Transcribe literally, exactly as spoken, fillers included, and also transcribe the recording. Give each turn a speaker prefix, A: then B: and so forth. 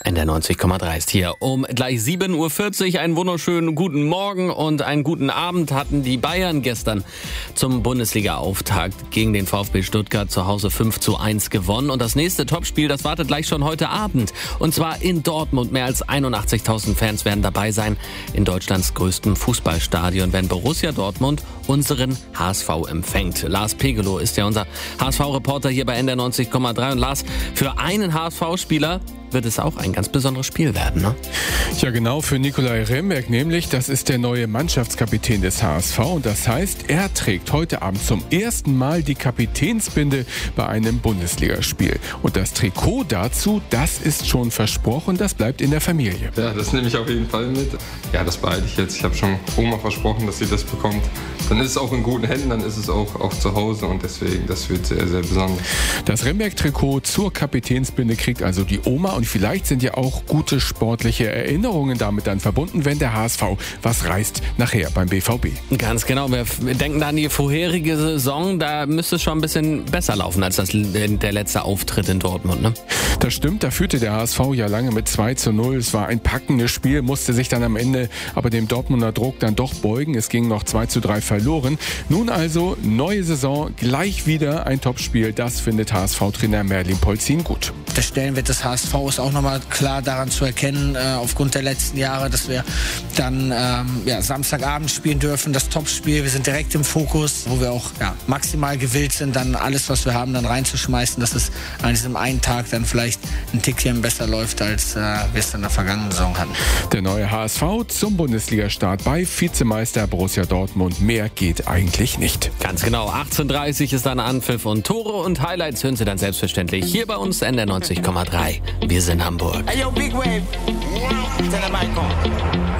A: N D R neunzig Komma drei ist hier um gleich sieben Uhr vierzig. Einen wunderschönen guten Morgen und einen guten Abend hatten die Bayern gestern zum Bundesliga-Auftakt gegen den VfB Stuttgart zu Hause fünf zu eins gewonnen. Und das nächste Topspiel, das wartet gleich schon heute Abend. Und zwar in Dortmund. Mehr als einundachtzigtausend Fans werden dabei sein in Deutschlands größtem Fußballstadion, wenn Borussia Dortmund unseren H S V empfängt. Lars Pegelow ist ja unser H S V-Reporter hier bei N D R neunzig Komma drei. Und Lars, für einen H S V-Spieler wird es auch ein ganz besonderes Spiel werden, ne?
B: Ja, genau, für Nicolai Remberg nämlich. Das ist der neue Mannschaftskapitän des H S V. Und das heißt, er trägt heute Abend zum ersten Mal die Kapitänsbinde bei einem Bundesligaspiel. Und das Trikot dazu, das ist schon versprochen, das bleibt in der Familie.
C: Ja, das nehme ich auf jeden Fall mit. Ja, das behalte ich jetzt. Ich habe schon Oma versprochen, dass sie das bekommt. Dann ist es auch in guten Händen, dann ist es auch, auch zu Hause. Und deswegen, das wird sehr, sehr besonders.
B: Das Remberg-Trikot zur Kapitänsbinde kriegt also die Oma. Und vielleicht sind ja auch gute sportliche Erinnerungen damit dann verbunden, wenn der H S V was reißt nachher beim B V B.
A: Ganz genau. Wir denken da an die vorherige Saison. Da müsste es schon ein bisschen besser laufen als das, der letzte Auftritt in Dortmund, ne?
B: Das stimmt. Da führte der H S V ja lange mit zwei zu null. Es war ein packendes Spiel, musste sich dann am Ende aber dem Dortmunder Druck dann doch beugen. Es ging noch zwei zu drei verloren. Nun also neue Saison, gleich wieder ein Topspiel. Das findet H S V-Trainer Merlin Polzin gut.
D: Der Stellenwert des H S V ist auch nochmal klar daran zu erkennen, äh, aufgrund der letzten Jahre, dass wir dann ähm, ja, Samstagabend spielen dürfen, das Topspiel. Wir sind direkt im Fokus, wo wir auch ja, maximal gewillt sind, dann alles, was wir haben, dann reinzuschmeißen, dass es an diesem einen Tag dann vielleicht ein Tickchen besser läuft, als äh, wir es in der vergangenen Saison hatten.
B: Der neue H S V zum Bundesliga-Start bei Vizemeister Borussia Dortmund. Mehr geht eigentlich nicht.
A: Ganz genau. achtzehn Uhr dreißig ist dann Anpfiff und Tore und Highlights hören Sie dann selbstverständlich hier bei uns N D R neunzig Komma drei. Wir sind Hamburg.
E: Hey, yo, Big Wave. Tell them I come.